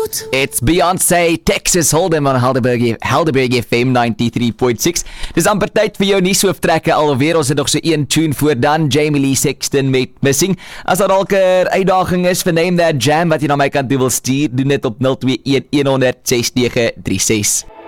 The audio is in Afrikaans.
sport. It's Beyoncé, Texas Hold'em on Helderberg FM 93.6. Dis amper tyd vir jou nuushooftrekke alweer. Ons het nog so een tune voor dan. Jamie Lee Sexton met Missing. As daar dalk 'n uitdaging is vir Name That Jam wat jy na my kant toe wil stuur, doen dit op 021 100 6936.